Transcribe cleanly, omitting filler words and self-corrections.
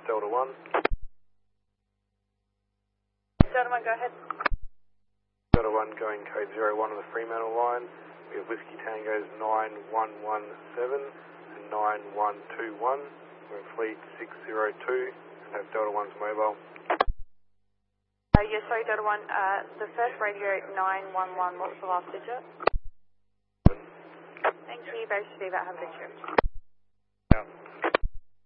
Delta 1. Delta 1, go ahead. Delta 1 going code 01 on the Fremantle line. We have Whiskey Tangos 9117 and 9121. We're in fleet 602 and have Delta 1's mobile. Yes, sorry, Delta 1. The first radio 911, what was the last digit? Thank you, base receiver, have a good trip. Yeah.